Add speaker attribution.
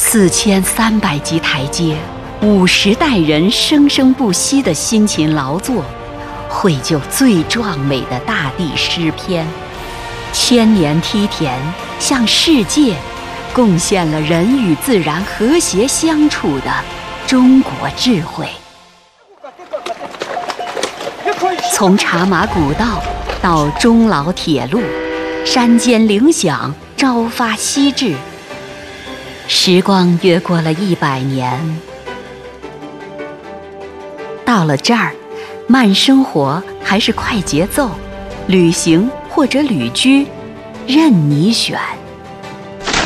Speaker 1: 4300级台阶，50代人生生不息的辛勤劳作，绘就最壮美的大地诗篇。千年梯田向世界贡献了人与自然和谐相处的中国智慧。从茶马古道到中老铁路，山间铃响，朝发夕至。时光越过了100年，到了这儿，慢生活还是快节奏，旅行或者旅居，任你选。